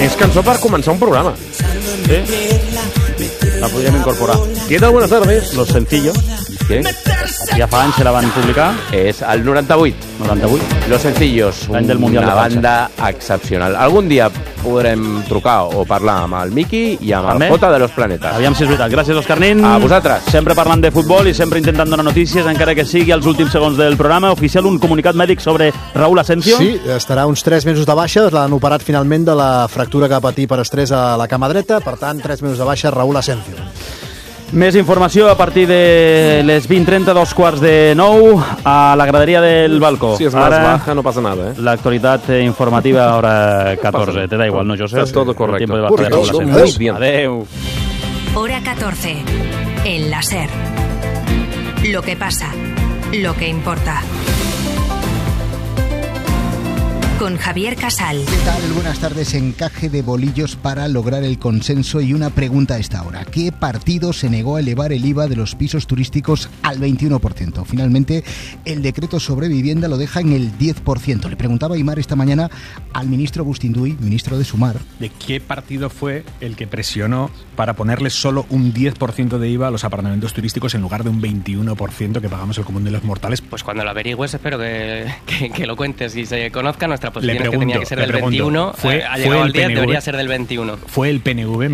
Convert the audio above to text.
És cançó per començar un programa. Sí? La podríem incorporar. ¿Qué tal? Buenas tardes. Los sencillos. ¿Qué? Ja fa anys se la van publicar. És el 98. 98. Los Sencillos, L'any del Mundial una de França. banda excepcional. Algun dia podrem trucar o parlar amb el Miki i amb També? el Jota de los Planetas. Aviam si és veritat. Gràcies, Òscar Nin. A vosaltres. Sempre parlant de futbol i sempre intentant donar notícies, encara que sigui als últims segons del programa. Oficial, un comunicat mèdic sobre Raúl Asensio. Sí, estarà uns 3 mesos de baixa. L'han operat finalment de la fractura que va patir per estrès a la cama dreta. Per tant, 3 mesos de baixa, Raúl Asensio. Més informació a partir de les 20:30, 2:45, a la graderia del balcó. Si es más baja, no pasa nada, ¿eh? La actualitat informativa, hora 14. Te da igual, ¿no, José? Está todo correcto. El tiempo de baja de Raúl Todo Asensio. muy bien. Adeu. Hora 14. En la SER. Lo que pasa. Lo que importa. Con Javier Casal. ¿Qué tal? Buenas tardes. Encaje de bolillos para lograr el consenso y una pregunta a esta hora. ¿Qué partido se negó a elevar el IVA de los pisos turísticos al 21%? Finalmente, el decreto sobre vivienda lo deja en el 10%. Le preguntaba Aimar esta mañana al ministro Agustín Duy, ministro de Sumar. ¿De qué partido fue el que presionó para ponerle solo un 10% de IVA a los apartamentos turísticos en lugar de un 21% que pagamos el común de los mortales? Pues cuando lo averigües espero que lo cuentes y se conozca nuestra posición, que tenía que ser del 21, ha llegado al 10, debería ser del 21. ¿Fue el PNV?